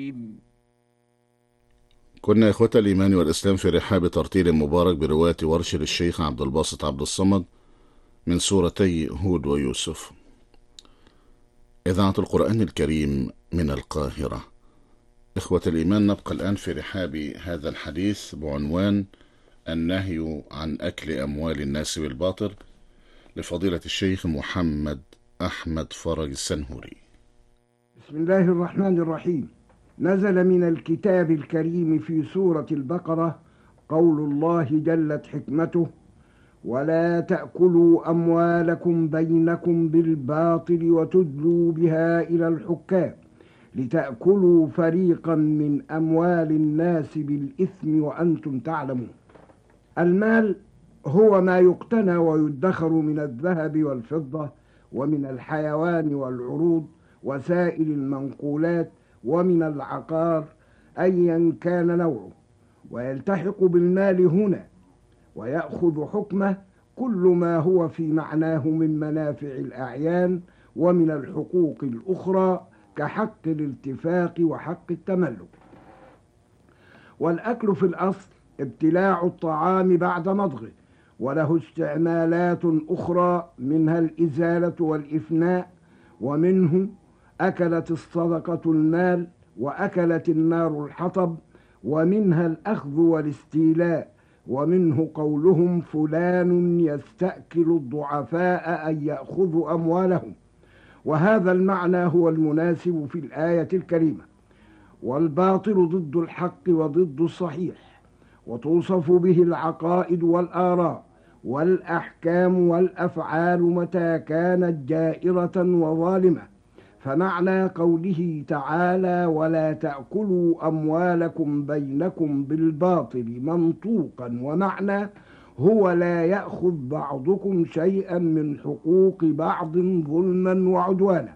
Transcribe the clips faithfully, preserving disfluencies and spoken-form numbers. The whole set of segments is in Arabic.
كنا إخوة الإيمان والإسلام في رحاب ترتيل مبارك برواية ورش للشيخ عبد الباسط عبد الصمد من سورتي هود ويوسف. إذاعة القرآن الكريم من القاهرة. إخوة الإيمان، نبقى الآن في رحاب هذا الحديث بعنوان النهي عن أكل أموال الناس بالباطل لفضيلة الشيخ محمد أحمد فرج السنهوري. بسم الله الرحمن الرحيم. نزل من الكتاب الكريم في سورة البقرة قول الله جلت حكمته: ولا تأكلوا أموالكم بينكم بالباطل وتدلوا بها إلى الحكام لتأكلوا فريقا من أموال الناس بالإثم وأنتم تعلمون. المال هو ما يقتنى ويدخر من الذهب والفضة ومن الحيوان والعروض وسائر المنقولات ومن العقار أيا كان نوعه، ويلتحق بالمال هنا ويأخذ حكمه كل ما هو في معناه من منافع الأعيان ومن الحقوق الأخرى كحق الالتفاق وحق التملك. والأكل في الأصل ابتلاع الطعام بعد مضغه، وله استعمالات أخرى منها الإزالة والإفناء، ومنه أكلت الصدقة المال وأكلت النار الحطب، ومنها الأخذ والاستيلاء، ومنه قولهم فلان يستأكل الضعفاء أن يأخذ أموالهم، وهذا المعنى هو المناسب في الآية الكريمة. والباطل ضد الحق وضد الصحيح، وتوصف به العقائد والآراء والأحكام والأفعال متى كانت جائرة وظالمة. فمعنى قوله تعالى ولا تأكلوا أموالكم بينكم بالباطل منطوقا ومعنى هو لا يأخذ بعضكم شيئا من حقوق بعض ظلما وعدوانا.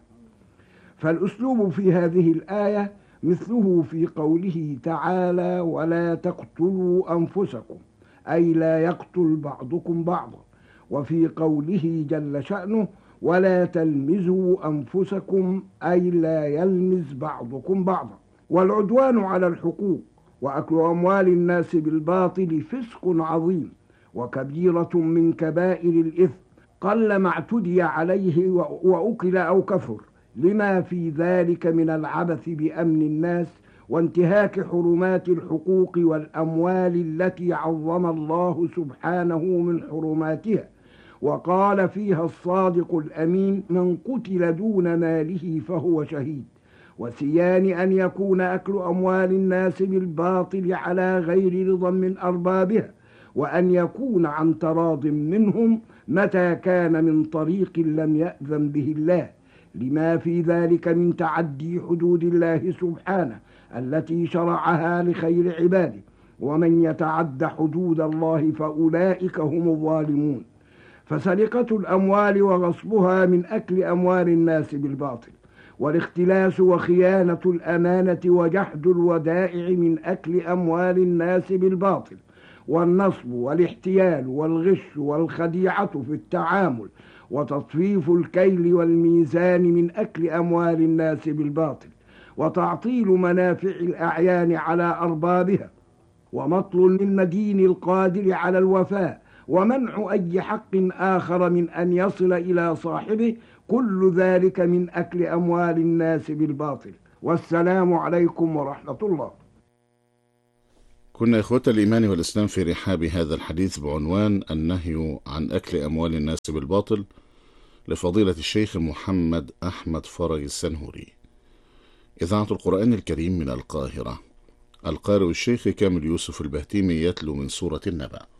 فالأسلوب في هذه الآية مثله في قوله تعالى ولا تقتلوا أنفسكم، أي لا يقتل بعضكم بعضا، وفي قوله جل شأنه ولا تلمزوا أنفسكم، أي لا يلمز بعضكم بعضا. والعدوان على الحقوق وأكل أموال الناس بالباطل فسق عظيم وكبيرة من كبائر الإثم، قل ما اعتدي عليه وأكل أو كثر، لما في ذلك من العبث بأمن الناس وانتهاك حرمات الحقوق والأموال التي عظم الله سبحانه من حرماتها، وقال فيها الصادق الأمين من قتل دون ماله فهو شهيد. وسيان أن يكون أكل أموال الناس بالباطل على غير رضا من أربابها، وأن يكون عن تراض منهم متى كان من طريق لم يأذن به الله، لما في ذلك من تعدي حدود الله سبحانه التي شرعها لخير عباده، ومن يتعد حدود الله فأولئك هم الظالمون. فسرقة الأموال وغصبها من أكل أموال الناس بالباطل، والاختلاس وخيانة الأمانة وجحد الودائع من أكل أموال الناس بالباطل، والنصب والاحتيال والغش والخديعة في التعامل وتطفيف الكيل والميزان من أكل أموال الناس بالباطل، وتعطيل منافع الأعيان على أربابها، ومطل للمدين القادر على الوفاء، ومنع أي حق آخر من أن يصل إلى صاحبه، كل ذلك من أكل أموال الناس بالباطل. والسلام عليكم ورحمة الله. كنا إخوة الإيمان والإسلام في رحاب هذا الحديث بعنوان النهي عن أكل أموال الناس بالباطل لفضيلة الشيخ محمد أحمد فرج السنهوري. إذاعة القرآن الكريم من القاهرة. القارئ الشيخ كامل يوسف البهتيمي يتلو من سورة النبأ.